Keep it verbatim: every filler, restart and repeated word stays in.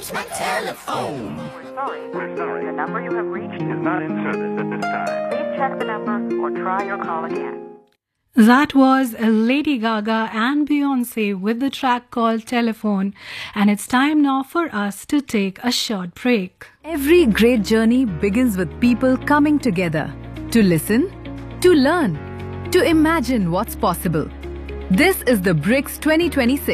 touch my telephone. We're sorry. We're sorry. The number you have reached Is not in service at this time. Please check the number or try your call again. That was Lady Gaga and Beyonce with the track called Telephone. And it's time now for us to take a short break. Every great journey begins with people coming together to listen, to learn, to imagine what's possible. This is the BRICS twenty twenty-six.